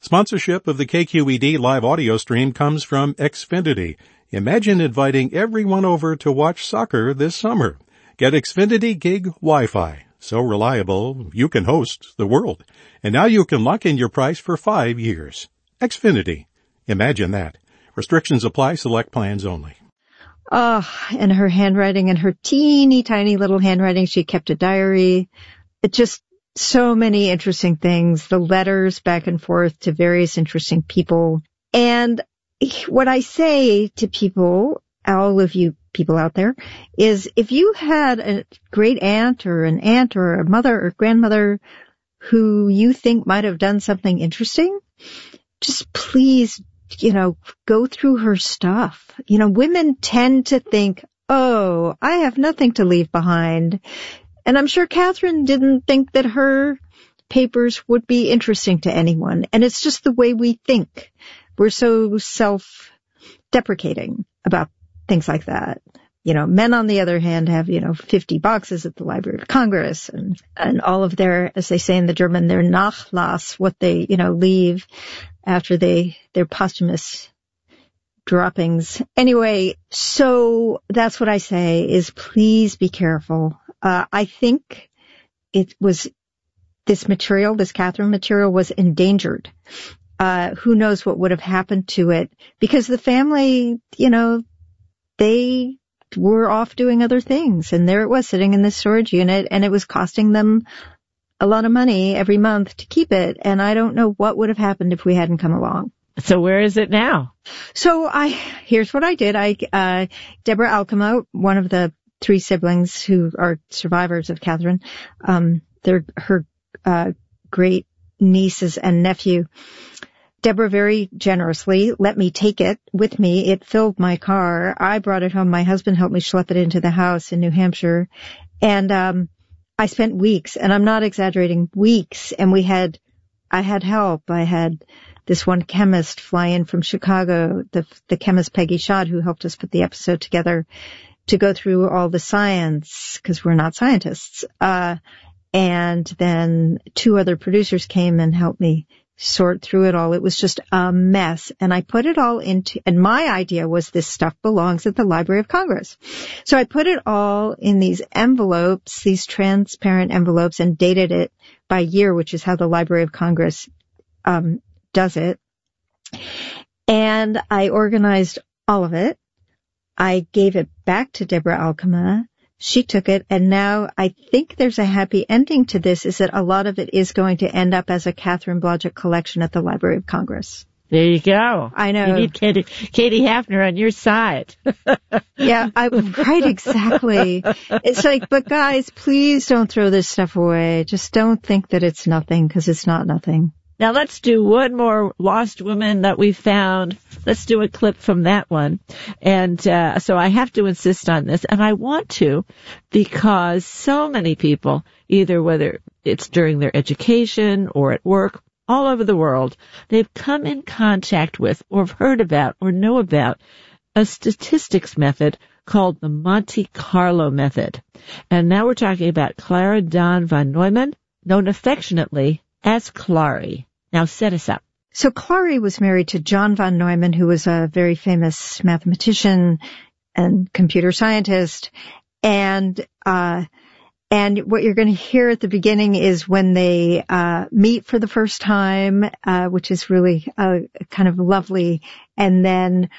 Sponsorship of the KQED live audio stream comes from Xfinity. Imagine inviting everyone over to watch soccer this summer. Get Xfinity Gig Wi-Fi. So reliable, you can host the world. And now you can lock in your price for 5 years. Xfinity. Imagine that. Restrictions apply. Select plans only. And her handwriting and her teeny tiny little handwriting. She kept a diary. It just so many interesting things. The letters back and forth to various interesting people. And what I say to people, all of you people out there, is if you had a great aunt or a mother or grandmother who you think might have done something interesting, just please, go through her stuff. Women tend to think, oh, I have nothing to leave behind. And I'm sure Catherine didn't think that her papers would be interesting to anyone. And it's just the way we think. We're so self-deprecating about things like that. Men, on the other hand, have, 50 boxes at the Library of Congress and all of their, as they say in the German, their Nachlass, what they, leave after their posthumous droppings. Anyway, so that's what I say is please be careful. I think it was this Catherine material was endangered. Who knows what would have happened to it, because the family, they were off doing other things, and there it was sitting in this storage unit, and it was costing them a lot of money every month to keep it, and I don't know what would have happened if we hadn't come along. So where is it now? So here's what I did. Deborah Alkema, one of the 3 siblings who are survivors of Catherine, they're her great nieces and nephew. Deborah very generously let me take it with me. It filled my car. I brought it home. My husband helped me schlep it into the house in New Hampshire. And I spent weeks, and I'm not exaggerating, weeks. And I had help. I had this one chemist fly in from Chicago, the chemist Peggy Schott, who helped us put the episode together, to go through all the science, because we're not scientists. And then 2 other producers came and helped me sort through it all. It was just a mess. And I put it all and my idea was this stuff belongs at the Library of Congress. So I put it all in these envelopes, these transparent envelopes, and dated it by year, which is how the Library of Congress does it. And I organized all of it. I gave it back to Deborah Alkema. She took it, and now I think there's a happy ending to this, is that a lot of it is going to end up as a Catherine Blodgett collection at the Library of Congress. There you go. I know. You need Katie Hafner on your side. Yeah, right, exactly. It's like, but guys, please don't throw this stuff away. Just don't think that it's nothing, because it's not nothing. Now let's do one more lost woman that we found. Let's do a clip from that one. And so I have to insist on this, and I want to, because so many people, either whether it's during their education or at work, all over the world, they've come in contact with or have heard about or know about a statistics method called the Monte Carlo method. And now we're talking about Clara Dawn von Neumann, known affectionately as Clary. Now set us up. So Clary was married to John von Neumann, who was a very famous mathematician and computer scientist. And what you're going to hear at the beginning is when they meet for the first time, which is really kind of lovely. And then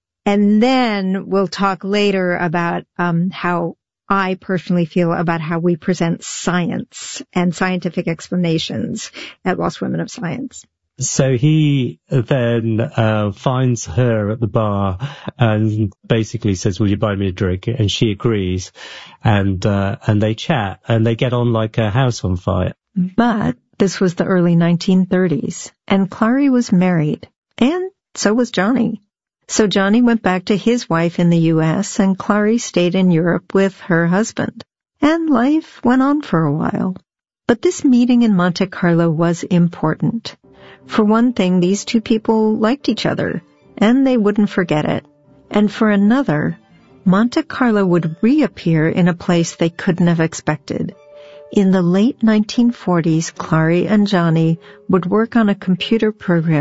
we'll talk later about how I personally feel about how we present science and scientific explanations at Lost Women of Science. So he then finds her at the bar and basically says, will you buy me a drink? And she agrees. And they chat and they get on like a house on fire. But this was the early 1930s, and Clary was married, and so was Johnny. So Johnny went back to his wife in the U.S., and Clary stayed in Europe with her husband. And life went on for a while. But this meeting in Monte Carlo was important. For one thing, these 2 people liked each other, and they wouldn't forget it. And for another, Monte Carlo would reappear in a place they couldn't have expected. In the late 1940s, Clary and Johnny would work on a computer program